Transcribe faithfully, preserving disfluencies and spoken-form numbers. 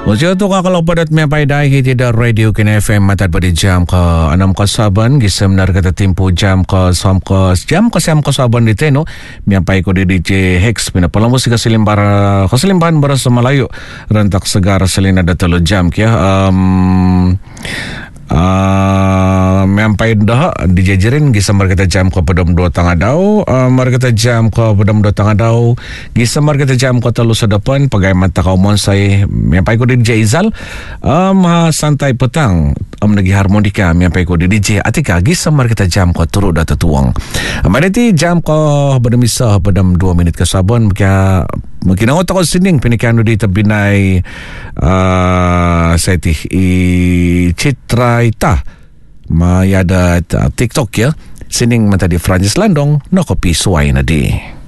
Usia tu kalau padat mempai dahi tidak radio kena F M matad pada jam ke enam ke saban gisam nar kata tempo jam ke sam ke jam ke sam ke saban di teno mempai ko di D J Hex pina palang musik keselimbar keselimbahan berasa Melayu rentak segar selina ada telu jam kia um, Uh, mempai dah dijajarin gisam kita jam ke pedom dua tangah dau uh, mar kita jam ke pedom dua tangah dau gisam mar kita jam ke telu sedepan pagai mata kau mon saya mempai ko di D J Izal um, santai petang um, lagi harmonika mempai ko di D J Atika gisam mar kita jam ke turut dah tertuang amadati jam ke berdemisah pedom dua minit ke saban maka mungkin awak takut sining pinikan di terbinai uh, saya tih i citra ita ma ada TikTok ya sining mata di Francis Landong no kopi suai nadi.